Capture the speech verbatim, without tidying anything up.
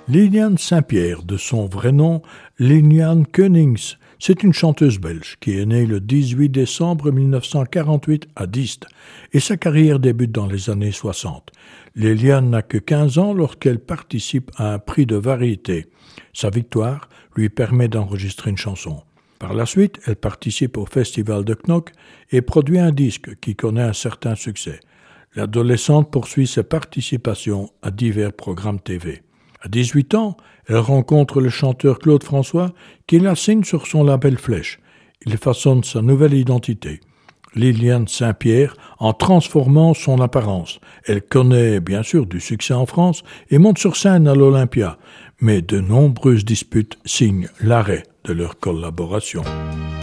Liliane Saint-Pierre, de son vrai nom, Liliane Koenings, c'est une chanteuse belge qui est née le dix-huit décembre mille neuf cent quarante-huit à Diest et sa carrière débute dans les années soixante. Liliane n'a que quinze ans lorsqu'elle participe à un prix de variété. Sa victoire lui permet d'enregistrer une chanson. Par la suite, elle participe au festival de Knock et produit un disque qui connaît un certain succès. L'adolescente poursuit ses participations à divers programmes T V. À dix-huit ans, elle rencontre le chanteur Claude François qui la signe sur son label Flèche. Il façonne sa nouvelle identité, Liliane Saint-Pierre, en transformant son apparence. Elle connaît bien sûr du succès en France et monte sur scène à l'Olympia, mais de nombreuses disputes signent l'arrêt de leur collaboration.